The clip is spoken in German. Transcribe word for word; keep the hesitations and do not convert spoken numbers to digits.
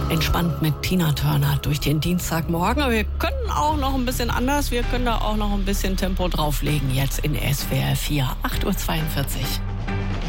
Entspannt mit Tina Turner durch den Dienstagmorgen. Aber wir können auch noch ein bisschen anders. Wir können da auch noch ein bisschen Tempo drauflegen jetzt in S W R vier. acht Uhr zweiundvierzig.